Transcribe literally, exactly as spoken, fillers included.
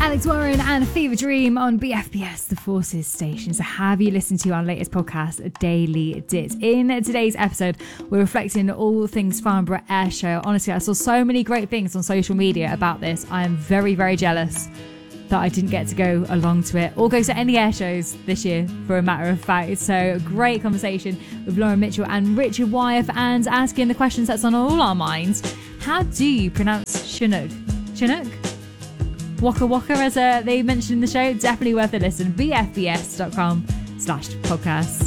Alex Warren and Fever Dream on B F B S, the Forces station. So have you listened to our latest podcast, Daily Dit? In today's episode, we're reflecting all things Farnborough Air Show. Honestly, I saw so many great things on social media about this. I am very, very jealous that I didn't get to go along to it or go to any air shows this year, for a matter of fact. So great conversation with Lauren Mitchell and Richard Wyeth, and asking the questions that's on all our minds. How do you pronounce Chinook? Chinook? Waka Waka, as uh, they mentioned in the show. Definitely worth a listen. B F B S dot com slash podcasts.